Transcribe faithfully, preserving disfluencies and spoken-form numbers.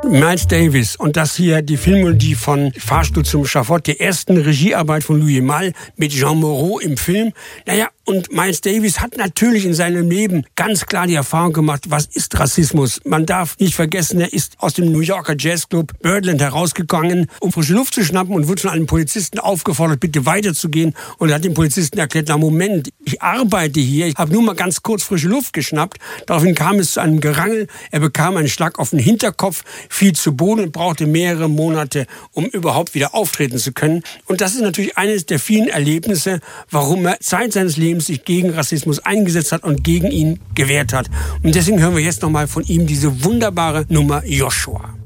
Miles Davis und das hier die Filmmelodie von Fahrstuhl zum Schafott, der ersten Regiearbeit von Louis Malle mit Jean Moreau im Film. Naja, und Miles Davis hat natürlich in seinem Leben ganz klar die Erfahrung gemacht, was ist Rassismus. Man darf nicht vergessen, er ist aus dem New Yorker Jazzclub Birdland herausgegangen, um frische Luft zu schnappen und wurde von einem Polizisten aufgefordert, bitte weiterzugehen. Und er hat dem Polizisten erklärt, na Moment, ich arbeite hier, ich habe nur mal ganz kurz frische Luft geschnappt. Daraufhin kam es zu einem Gerangel, er bekam einen Schlag auf den Hinterkopf, fiel zu Boden und brauchte mehrere Monate, um überhaupt wieder auftreten zu können. Und das ist natürlich eines der vielen Erlebnisse, warum er Zeit seines Lebens sich gegen Rassismus eingesetzt hat und gegen ihn gewehrt hat. Und deswegen hören wir jetzt nochmal von ihm diese wunderbare Nummer Joshua.